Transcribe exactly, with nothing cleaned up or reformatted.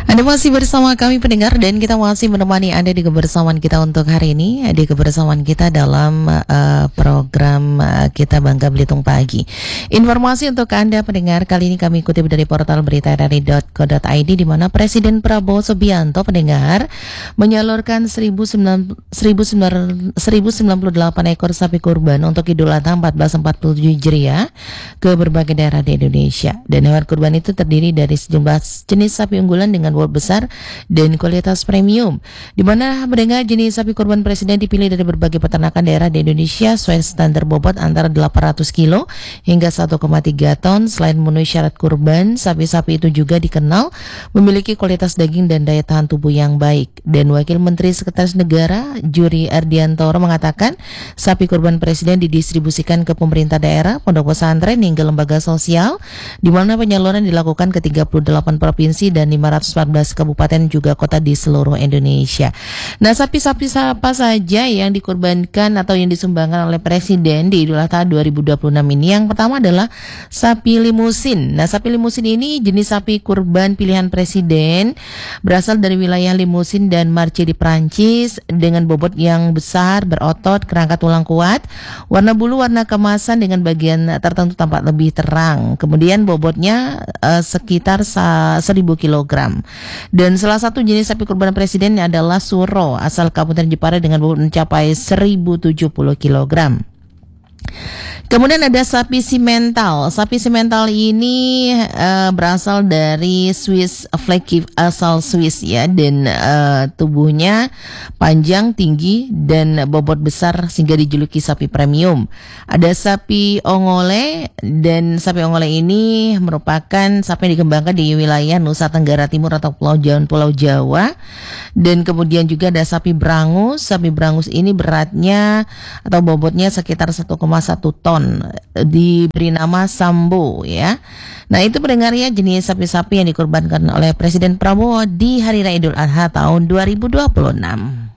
Anda masih bersama kami pendengar dan kita masih menemani Anda di kebersamaan kita untuk hari ini, di kebersamaan kita dalam uh, program uh, kita Bangga Belitung Pagi. Informasi untuk Anda pendengar kali ini kami kutip dari portal berita r r i dot co dot i d di mana Presiden Prabowo Subianto pendengar menyalurkan seribu sembilan puluh delapan ekor sapi kurban untuk Idul Adha seribu empat ratus empat puluh tujuh Hijriah ke berbagai daerah di Indonesia. Dan hewan kurban itu terdiri dari sejumlah jenis sapi unggulan dengan bobot besar dan kualitas premium, di mana mendengar jenis sapi kurban presiden dipilih dari berbagai peternakan daerah di Indonesia sesuai standar bobot antara delapan ratus kilo hingga satu koma tiga ton. Selain memenuhi syarat kurban, sapi-sapi itu juga dikenal memiliki kualitas daging dan daya tahan tubuh yang baik. Dan Wakil Menteri Sekretaris Negara Juri Ardiantoro mengatakan sapi kurban presiden didistribusikan ke pemerintah daerah, pondok pesantren hingga lembaga sosial, di mana penyaluran dilakukan ke tiga puluh delapan provinsi dan lima ratus empat belas kabupaten juga kota di seluruh Indonesia. Nah, sapi-sapi apa saja yang dikurbankan atau yang disumbangkan oleh Presiden di Idul Adha dua ribu dua puluh enam ini? Yang pertama adalah sapi limusin. Nah, sapi limusin ini jenis sapi kurban pilihan Presiden, berasal dari wilayah Limusin dan Marche di Prancis, dengan bobot yang besar, berotot, kerangka tulang kuat, warna bulu warna kemasan dengan bagian tertentu tampak lebih terang. Kemudian bobotnya uh, sekitar seribu kilogram. Dan salah satu jenis sapi kurban presiden adalah Suro, asal Kabupaten Jepara dengan bobot mencapai seribu tujuh puluh kilogram. Kemudian ada sapi simental. Sapi simental ini uh, berasal dari Swiss Flecky, asal Swiss ya, dan uh, tubuhnya panjang, tinggi, dan bobot besar sehingga dijuluki sapi premium. Ada sapi ongole, dan sapi ongole ini merupakan sapi yang dikembangkan di wilayah Nusa Tenggara Timur atau Pulau Jawa, Pulau Jawa. Dan kemudian juga ada sapi brangus. Sapi brangus ini beratnya atau bobotnya sekitar satu koma satu ton, diberi nama Sambo ya. Nah, itu pendengarnya jenis sapi-sapi yang dikurbankan oleh Presiden Prabowo di Hari Raya Idul Adha tahun dua ribu dua puluh enam.